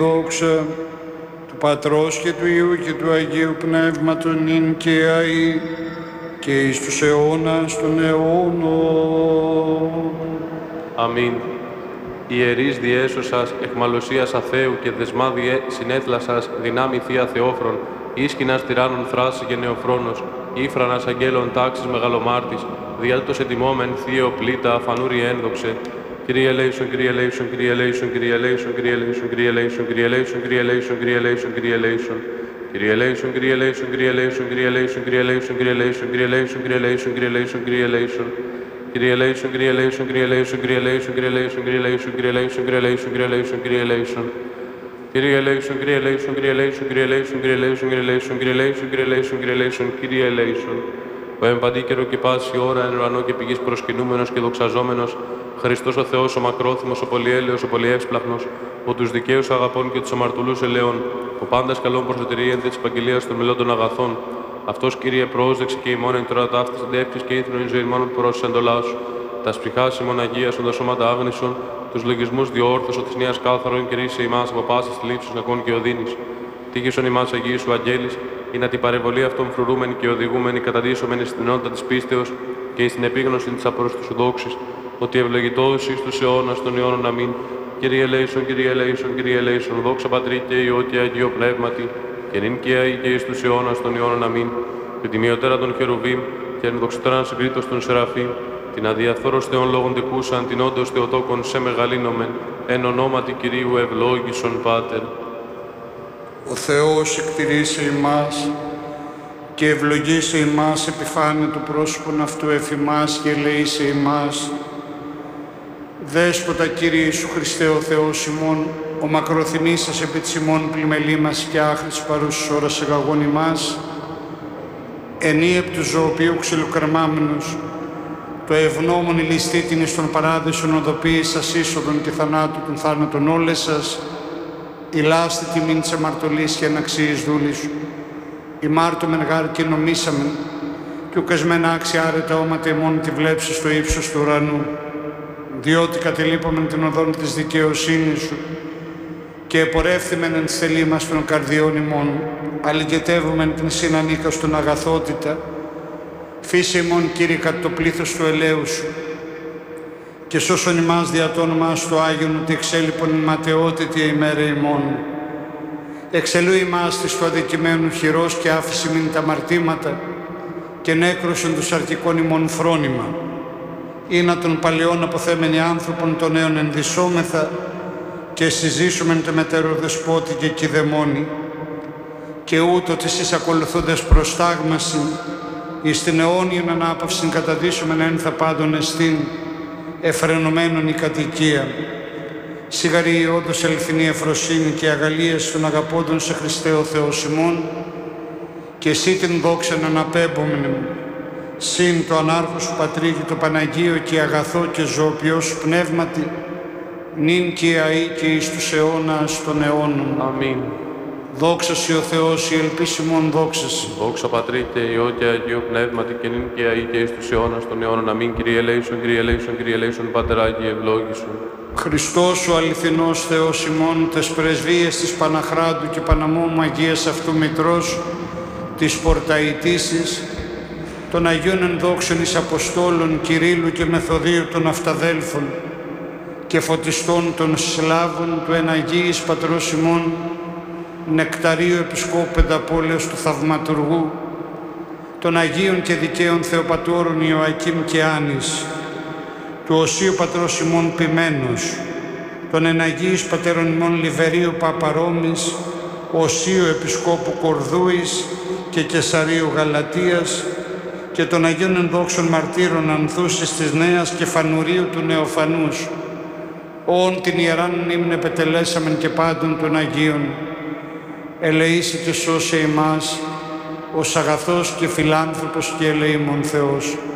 Δόξα του Πατρός και του Υιού και του Αγίου Πνεύματος νυν και αεί και εις τους αιώνας των αιώνων. Αμήν. Ιερείς διέσωσας, εχμαλωσίας αθέου και δεσμά συνέθλασας, δυνάμει Θεία Θεόφρον, ίσκηνας τυράννων θράσης και νεοφρόνος, ύφρανας αγγέλων τάξης μεγαλομάρτης, διάλτος ετοιμόμεν Θείο πλήτα αφανούρι ένδοξε. Kyrie eleison, Kyrie eleison, Kyrie eleison, Kyrie eleison, Kyrie eleison, Kyrie eleison, Kyrie eleison, Kyrie eleison, Kyrie eleison, Kyrie eleison. Kyrie eleison, Kyrie eleison, Kyrie eleison, Kyrie eleison, Kyrie eleison, Kyrie eleison, Kyrie eleison, Kyrie eleison, Kyrie eleison, Kyrie eleison. Kyrie eleison, Kyrie eleison, Kyrie eleison, Kyrie eleison, Kyrie eleison, Kyrie eleison, Kyrie eleison, Kyrie eleison, Kyrie eleison, Kyrie eleison. Kyrie eleison, Kyrie eleison, Kyrie eleison, Kyrie eleison, Kyrie eleison, Kyrie eleison, Kyrie eleison, Kyrie eleison, Kyrie eleison, Kyrie eleison. Ο εμπαντίκαιρο και πάση ώρα εν ουρανό και πηγής προσκυνούμενος και δοξαζόμενος, Χριστός ο Θεός, ο μακρόθυμος, ο πολυέλεος, ο πολυεύσπλαχνος, ο τους δικαίους αγαπών και τους αμαρτωλούς ελαιών, ο πάντας καλών προσωτηρίεντε της επαγγελίας των μελών των αγαθών. Αυτός, Κύριε, πρόσδεξε και ημών εν τώρα ταύτης αντεύξης και ήθινον ζωή ημών που πρόσθεσαι εντολάς σου. Τα σπιχάς ημών αγίασον, τα σώματα άγνησον, τους λογισμούς διόρθωσον της νέας κάθαρον και ρίσε ημάς από πάσης θλίψης νεκών και οδύνης. Τύχησον ημάς Αγίου σου αγγέλης, ή να την παρεμβολή αυτών φρουρούμενη και οδηγούμενη καταδύσσομενη στην ενότητα της πίστεως και στην επίγνωση της απρόστου σου δόξης, ότι ευλογητός εις τους αιώνας των αιώνων αμήν. Kyrie eleison, Kyrie eleison, Kyrie eleison, δόξα Πατρί και Υιό και Αγίο Πνεύματι, και νυν και αεί και εις τους αιώνας των αιώνων αμήν. Και τη μειωτέρα των χερουβίμ και εν δοξωτέραν συγκρίτως των Σεραφείμ, την αδιαφθόρος Θεών λόγων τεκούσαν, την όντως Θεοτόκον σε μεγαλύνομεν, εν ονόματι Κυρίου ευλόγησον Πάτερ. Ο Θεός εκτηρήσε ημάς και ευλογήσε ημάς επιφάνε του πρόσωπον αυτού εφημάς και ελεήσε ημάς. Δέσποτα Κύριε Ιησού Χριστέ ο Θεός ημών, ο μακροθυμής σας επί της ημών πλημελή μας και άχρης παρούσης ώρας εγαγών ημάς, ενή επ' του ζωοποιού ξυλοκρεμάμενους, το ευνόμον ηλιστήτην εις των παράδεισων οδοποίης σας είσοδον και θανάτου των θάνατων όλες σας, ηλάστε τιμήν της αμαρτωλής και αναξίης δούλης σου. Ημάρτωμεν γάρ και νομίσαμεν, κι ουκεσμένα άξια άρετα όματα ημών τη βλέψη στο ύψος του ουρανού, διότι κατελείπαμεν την οδόν της δικαιοσύνης σου και επορεύθημεν εν στελή μας των καρδιών ημών, αλληλετεύομεν την συνανίκα στον αγαθότητα, φύσε ημών Κύριε κατ' το πλήθος του ελαίου σου, και σώσον ημάς δια το όνομά σου το Άγιον, ότι εξέλιπον η ματαιότητη ημέρα ημών. Εξελού ημάς της του αδικημένου χειρός και άφησε μην τα μαρτήματα και νέκρωσον τους αρχικών ημών φρόνημα. Ή να των παλαιών αποθέμενοι άνθρωπων των νέων ενδυσσόμεθα και συζήσομεν το μετεροδεσπότη και κηδεμόνι και ούτω της εις ακολουθούντες προστάγμασιν εις την αιώνιον ανάπαυσιν καταδύσομεν ένθα πάντων εστίν εφρενωμένων η κατοικία. Σιγαρή όντως ελθινή εφροσύνη και αγαλίες των αγαπώντων σε Χριστέ ο Θεός ημών, και εσύ την δόξαν αναπέμπομεν, συν το ανάρχο σου Πατρί και το Παναγίο και αγαθό και ζωοποιό σου πνεύματι, νυν και αεί και εις τους αιώνας των αιώνων. Αμήν. Δόξα Συ ο Θεός, η ελπίσιμον δόξα Συ. Δόξα Πατρί και Υιό και Αγίο Πνεύματι, και νυν και αεί και εις τους αιώνας των αιώνων αμήν. Kyrie eleison, Kyrie eleison, Kyrie eleison, Πάτερ Άγιε ευλόγησον. Χριστός ο αληθινός Θεός ημών, τες πρεσβείες της Παναχράντου και Παναμόμου Αγίας αυτού Μητρός, της Πορταϊτήσης, των Αγίων ενδόξων εις Αποστόλων Κυρίλλου και Μεθοδίου των Αυταδέλφων και φωτιστών των Σλάβων του εν Αγίης Πατρός ημών, Νεκταρίου Επισκόπου Πενταπόλεως του Θαυματουργού, των Αγίων και Δικαίων Θεοπατώρων Ιωακήμ και Άνης, του Οσίου Πατρός ημών Ποιμένος, των εν Αγίης Πατέρων ημών Λιβερίου Παπαρόμης, Οσίου Επισκόπου Κορδούης και Κεσαρίου Γαλατίας, και των Αγίων ενδόξων μαρτύρων Ανθούσης της Νέας και Φανουρίου του Νεοφανούς, όν την ιεράν μνήμην επετελέσαμεν και πάντων των Αγίων, ελεήσει και σώσε ημάς, ως αγαθός και φιλάνθρωπος και ελεήμων Θεός.